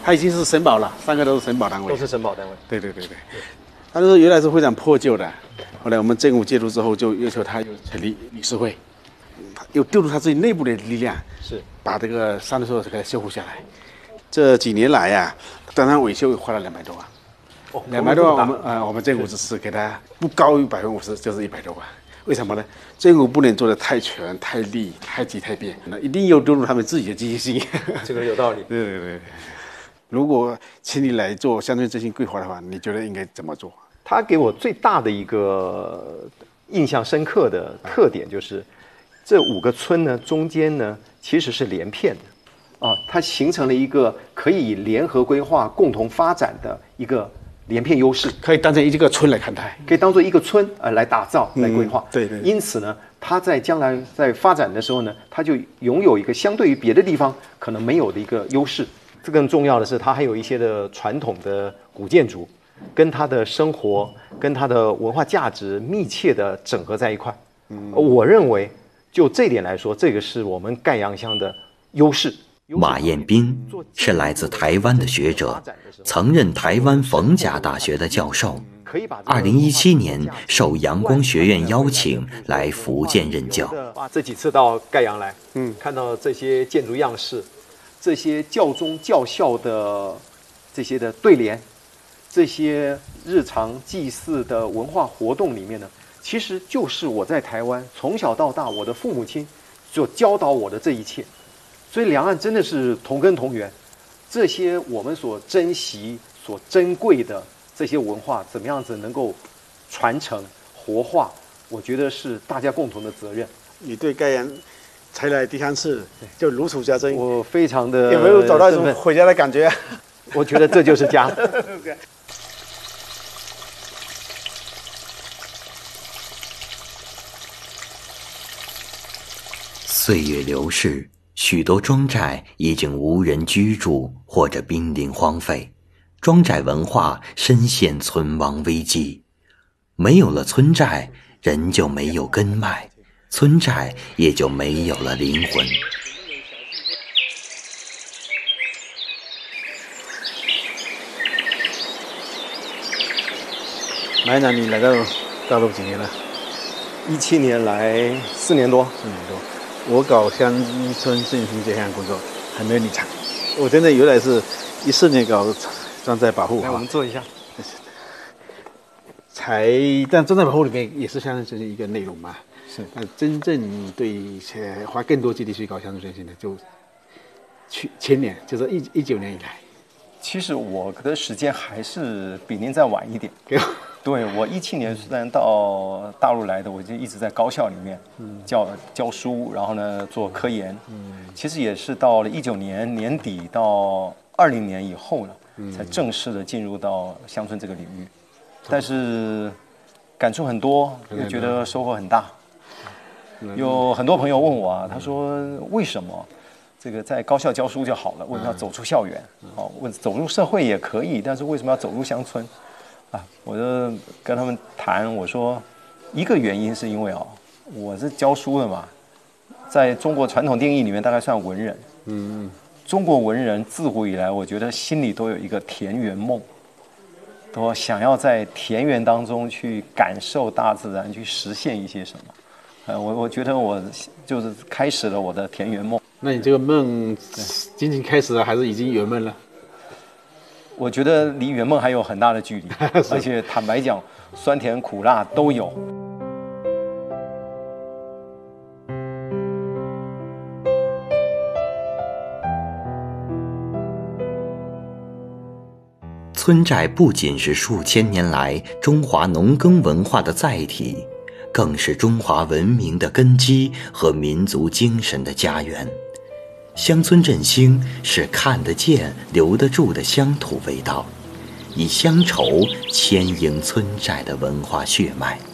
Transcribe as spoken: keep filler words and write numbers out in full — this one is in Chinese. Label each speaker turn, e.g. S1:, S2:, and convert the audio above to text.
S1: 它已经是省保了，三个都是省保单位，
S2: 都是省保单位。
S1: 对对对对。他说原来是非常破旧的，后来我们政府介入之后，就要求他又成立理事会，又丢入他自己内部的力量，
S2: 是
S1: 把这个三十座给它修复下来。这几年来呀、啊，单单维修花了两百多万。
S2: 哦，
S1: 两百多万，我们啊、呃，我们政府只是给他不高于百分之五十，就是一百多万。为什么呢？政府不能做的太全、太利、太急、太变，那一定要丢入他们自己的积极性。
S2: 这个有道理。
S1: 对对对。如果请你来做乡村振兴规划的话，你觉得应该怎么做？
S2: 他给我最大的一个印象深刻的特点就是，这五个村呢中间呢其实是连片的，啊，它形成了一个可以联合规划、共同发展的一个连片优势，
S1: 可以当成一个村来看待，
S2: 可以当做一个村呃来打造、来规划。
S1: 嗯、对, 对对。
S2: 因此呢，它在将来在发展的时候呢，它就拥有一个相对于别的地方可能没有的一个优势。这更重要的是，它还有一些的传统的古建筑，跟它的生活、跟它的文化价值密切的整合在一块。嗯，我认为就这点来说，这个是我们盖阳乡的优势。
S3: 马彦斌是来自台湾的学者，曾任台湾逢甲大学的教授。二零一七年受阳光学院邀请来福建任教。
S2: 这几次到盖阳来，嗯，看到这些建筑样式。这些教宗教校的这些的对联，这些日常祭祀的文化活动里面呢，其实就是我在台湾从小到大我的父母亲所教导我的这一切。所以两岸真的是同根同源，这些我们所珍惜、所珍贵的这些文化，怎么样子能够传承、活化，我觉得是大家共同的责任。
S1: 你对盖阳才来第三次就如数家珍，
S2: 我非常的
S1: 有没有找到一种回家的感觉？
S2: 我觉得这就是家。
S3: 岁月流逝，许多庄寨已经无人居住或者濒临荒废，庄寨文化深陷存亡危机。没有了村寨，人就没有根脉，村寨也就没有了灵魂。
S1: 马院长，你来到大陆几年了？
S2: 一七年来四年多，
S1: 四年多。我搞乡村振兴这项工作还没有你长，我真的原来是一四年搞庄寨保护。
S2: 来，我们坐一下。
S1: 才，但庄寨保护里面也是乡村振兴一个内容嘛。
S2: 是，
S1: 但真正对花更多精力去搞乡村振兴的，就去前年，就是一一九年以来。
S2: 其实我的时间还是比您再晚一点。对，我一七年虽然到大陆来的，我就一直在高校里面教教书，然后呢做科研。嗯，其实也是到了一九年年底到二零年以后呢，才正式的进入到乡村这个领域。但是感触很多，又觉得收获很大。有很多朋友问我啊，他说为什么这个在高校教书就好了，为什么要走出校园？哦，问走入社会也可以，但是为什么要走入乡村？啊，我就跟他们谈，我说一个原因是因为哦，我是教书的嘛，在中国传统定义里面大概算文人。嗯，中国文人自古以来，我觉得心里都有一个田园梦，都想要在田园当中去感受大自然，去实现一些什么。呃，我我觉得我就是开始了我的田园梦。
S1: 那你这个梦仅仅开始了，还是已经圆梦了？
S2: 我觉得离圆梦还有很大的距离，而且坦白讲，酸甜苦辣都有。
S3: 村寨不仅是数千年来中华农耕文化的载体，更是中华文明的根基和民族精神的家园。乡村振兴是看得见、留得住的乡土味道，以乡愁牵引村寨的文化血脉。